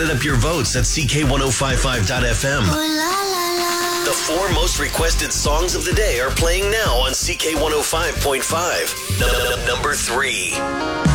added up your votes at CK1055.fm. The 4 most requested songs of the day are playing now on CK105.5. Number 3.